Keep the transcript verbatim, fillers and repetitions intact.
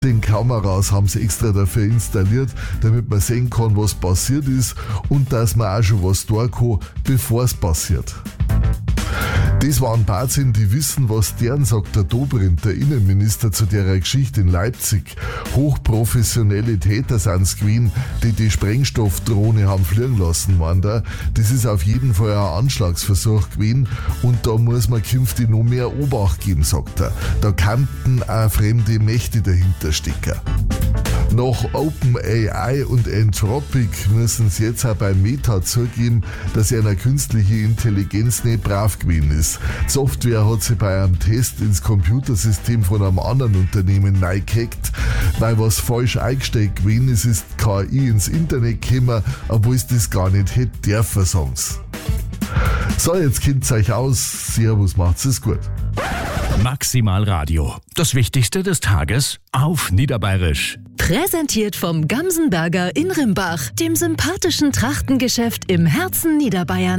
achtzehn Kameras haben sie extra dafür installiert, damit man sehen kann, was passiert ist und dass man auch schon was tun kann, bevor es passiert. Das waren Bazien, die wissen, was deren, sagt der Dobrindt, der Innenminister, zu der Geschichte in Leipzig. Hochprofessionelle Täter sind's gewesen, die die Sprengstoffdrohne haben fliegen lassen, meint er. Das ist auf jeden Fall ein Anschlagsversuch gewesen und da muss man künftig noch mehr Obacht geben, sagt er. Da könnten auch fremde Mächte dahinter stecken. Nach OpenAI und Anthropic müssen sie jetzt auch bei Meta zugeben, dass einer künstliche Intelligenz nicht brav gewesen ist. Die Software hat sie bei einem Test ins Computersystem von einem anderen Unternehmen reingehackt, weil was falsch eingestellt gewesen ist, ist K I ins Internet gekommen, obwohl es das gar nicht hätte dürfen, sagen sie. So, jetzt kennt's euch aus. Servus, macht's es gut. Maximal Radio. Das Wichtigste des Tages auf Niederbayerisch. Präsentiert vom Gamsenberger in Rimbach, dem sympathischen Trachtengeschäft im Herzen Niederbayern.